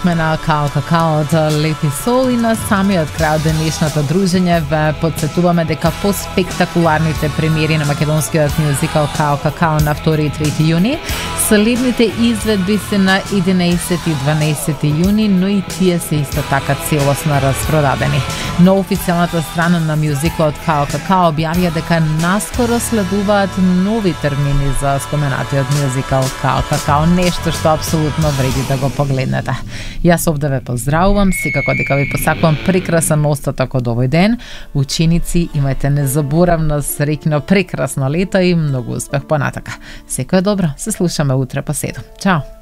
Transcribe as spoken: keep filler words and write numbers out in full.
на Као Какао од Лепи Сол и на самиот крај од денешното дружење ве подсетуваме дека по спектакуларните премиери на македонскиот мюзикал Као Какао на втори и трети јуни, следните изведби се на единаесети и дванаесети јуни, но и тие се исто така целосно распродадени. На официјалната страна на мюзикалот Као Какао објавија дека наскоро следуваат нови термини за споменатиот мюзикал Као Какао, нешто што апсолутно вреди да го погледнете. Јас овде ве поздравувам, секако дека ви посакувам прекрасен остаток од овој ден. Ученици, имајте незаборавно, среќно, прекрасно лето и многу успех понатака. Секое добро, се слушаме утре по седум. Чао!